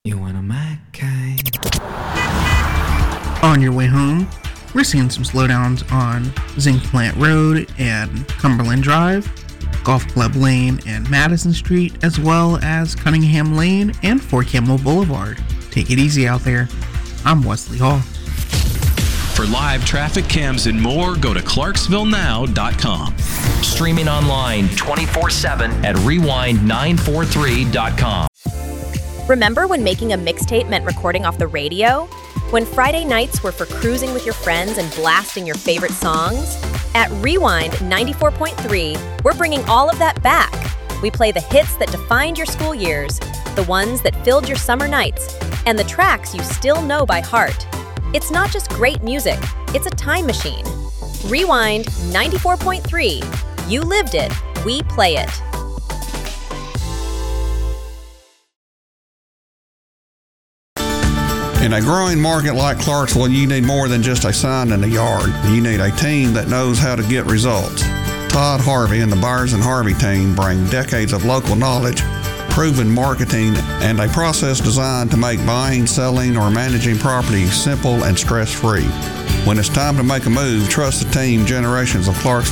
You want a McCain? On your way home, we're seeing some slowdowns on Zinc Plant Road and Cumberland Drive, Golf Club Lane and Madison Street, as well as Cunningham Lane and Fort Campbell Boulevard. Take it easy out there. I'm Wesley Hall. For live traffic cams and more, go to ClarksvilleNow.com. Streaming online 24/7 at rewind943.com. Remember when making a mixtape meant recording off the radio? When Friday nights were for cruising with your friends and blasting your favorite songs? At Rewind 94.3, we're bringing all of that back. We play the hits that defined your school years, the ones that filled your summer nights, and the tracks you still know by heart. It's not just great music, it's a time machine. Rewind 94.3. You lived it, we play it. In a growing market like Clarksville, you need more than just a sign in the yard. You need a team that knows how to get results. Todd Harvey and the Byers and Harvey team bring decades of local knowledge, proven marketing, and a process designed to make buying, selling, or managing property simple and stress-free. When it's time to make a move, trust the team generations of Clarksville